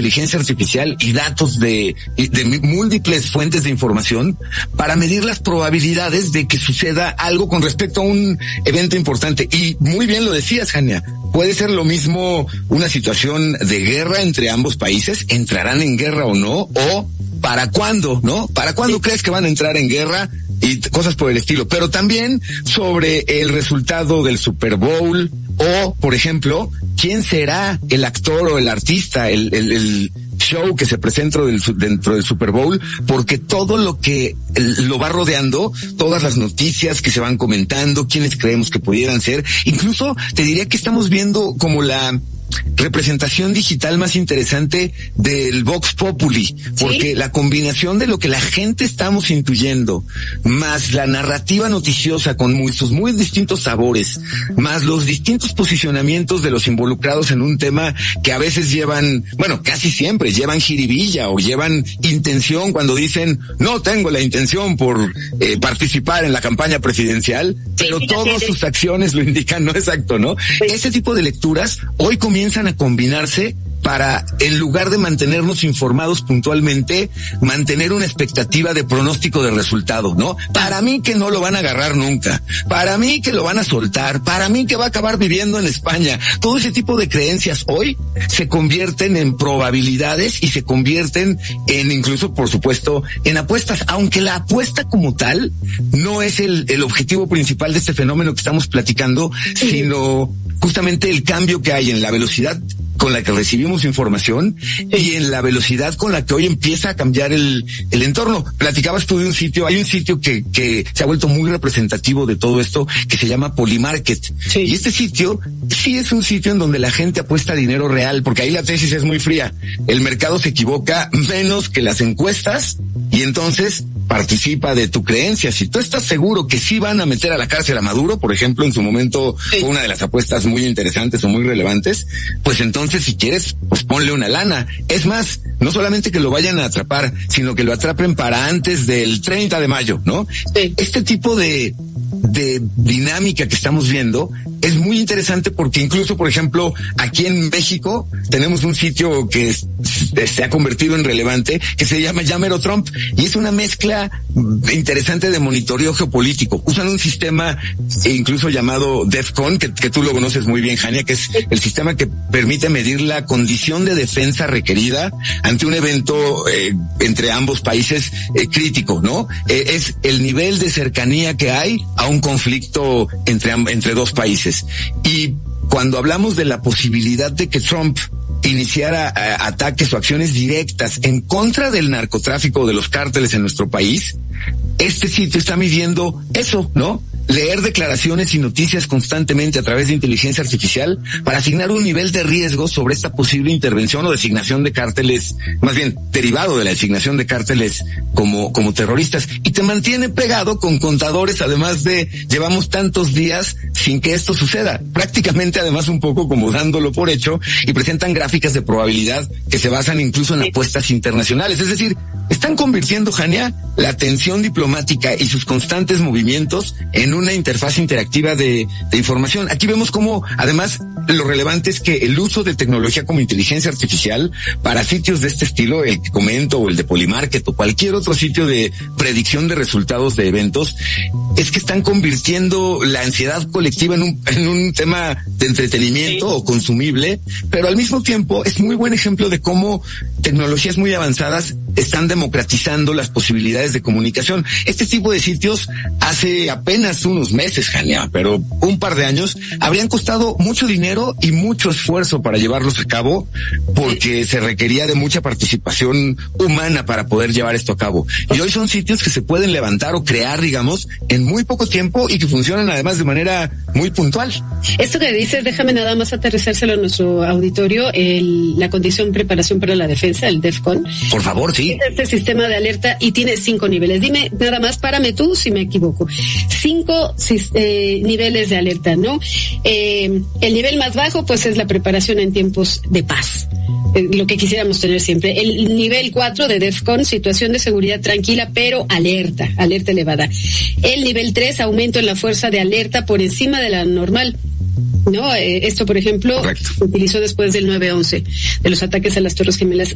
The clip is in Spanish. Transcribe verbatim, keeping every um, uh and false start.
inteligencia artificial y datos de, de múltiples fuentes de información para medir las probabilidades de que suceda algo con respecto a un evento importante. Y muy bien lo decías, Jania, puede ser lo mismo una situación de guerra entre ambos países, entrarán en guerra o no, o para cuándo, ¿no? ¿Para cuándo crees que van a entrar en guerra? Y cosas por el estilo, pero también sobre el resultado del Super Bowl o, por ejemplo, quién será el actor o el artista, el, el, el show que se presenta dentro del, dentro del Super Bowl, porque todo lo que lo va rodeando, todas las noticias que se van comentando, quiénes creemos que pudieran ser, incluso te diría que estamos viendo como la representación digital más interesante del Vox Populi, porque ¿sí? La combinación de lo que la gente estamos intuyendo, más la narrativa noticiosa con muy, sus muy distintos sabores, más los distintos posicionamientos de los involucrados en un tema que a veces llevan, bueno, casi siempre llevan jiribilla o llevan intención cuando dicen, no tengo la intención por eh, participar en la campaña presidencial, pero sí, todas sus acciones lo indican, ¿no? Exacto, ¿no? Sí. Ese tipo de lecturas hoy comienzan a combinarse para, en lugar de mantenernos informados puntualmente, mantener una expectativa de pronóstico de resultado, ¿no? Para mí que no lo van a agarrar nunca, para mí que lo van a soltar, para mí que va a acabar viviendo en España. Todo ese tipo de creencias hoy se convierten en probabilidades y se convierten en, incluso, por supuesto, en apuestas, aunque la apuesta como tal no es el, el objetivo principal de este fenómeno que estamos platicando, sí. sino justamente el cambio que hay en la velocidad con la que recibimos información y en la velocidad con la que hoy empieza a cambiar el, el entorno. Platicabas tú de un sitio, hay un sitio que, que se ha vuelto muy representativo de todo esto, que se llama Polymarket. Sí. Y este sitio sí es un sitio en donde la gente apuesta dinero real, porque ahí la tesis es muy fría. El mercado se equivoca menos que las encuestas y entonces participa de tu creencia. Si tú estás seguro que sí van a meter a la cárcel a Maduro, por ejemplo, en su momento sí. fue una de las apuestas muy interesantes o muy relevantes, pues entonces si quieres, pues ponle una lana. Es más, no solamente que lo vayan a atrapar, sino que lo atrapen para antes del treinta de mayo, ¿no? Sí. Este tipo de de dinámica que estamos viendo es muy interesante porque incluso, por ejemplo, aquí en México tenemos un sitio que es, se ha convertido en relevante que se llama Llamero Trump y es una mezcla interesante de monitoreo geopolítico. Usan un sistema incluso llamado DEFCON, que, que tú lo conoces muy bien, Jania, que es el sistema que permite medir la condición de defensa requerida ante un evento eh, entre ambos países eh, crítico, ¿no? Eh, es el nivel de cercanía que hay a un conflicto entre, entre dos países. Y cuando hablamos de la posibilidad de que Trump iniciara a, ataques o acciones directas en contra del narcotráfico de los cárteles en nuestro país, este sitio está midiendo eso, ¿no? Leer declaraciones y noticias constantemente a través de inteligencia artificial para asignar un nivel de riesgo sobre esta posible intervención o designación de cárteles, más bien derivado de la designación de cárteles como como terroristas, y te mantiene pegado con contadores, además de llevamos tantos días sin que esto suceda, prácticamente además un poco como dándolo por hecho, y presentan gráficas de probabilidad que se basan incluso en apuestas internacionales. Es decir, están convirtiendo, Jania, la tensión diplomática y sus constantes movimientos en una interfaz interactiva de, de información. Aquí vemos cómo, además, lo relevante es que el uso de tecnología como inteligencia artificial para sitios de este estilo, el que comento, o el de Polymarket, o cualquier otro sitio de predicción de resultados de eventos, es que están convirtiendo la ansiedad colectiva en un, en un tema de entretenimiento sí. o consumible, pero al mismo tiempo es muy buen ejemplo de cómo tecnologías muy avanzadas están democratizando las posibilidades de comunicación. Este tipo de sitios hace apenas unos meses, Jania, pero un par de años, habrían costado mucho dinero y mucho esfuerzo para llevarlos a cabo, porque se requería de mucha participación humana para poder llevar esto a cabo. Y hoy son sitios que se pueden levantar o crear, digamos, en muy poco tiempo y que funcionan además de manera muy puntual. Esto que dices, déjame nada más aterrizárselo a nuestro auditorio, el, la condición preparación para la defensa, el DEFCON. Por favor, sí. Es este sistema de alerta y tiene cinco niveles. Dime nada más, párame tú si me equivoco. Cinco eh, niveles de alerta, ¿no? Eh, el nivel más bajo, pues, es la preparación en tiempos de paz. Eh, lo que quisiéramos tener siempre. El nivel cuatro de DEFCON, situación de seguridad tranquila, pero alerta, alerta elevada. El nivel tres, aumento en la fuerza de alerta por encima de la normal. No, eh, esto, por ejemplo, Correcto. se utilizó después del nueve once, de los ataques a las Torres Gemelas.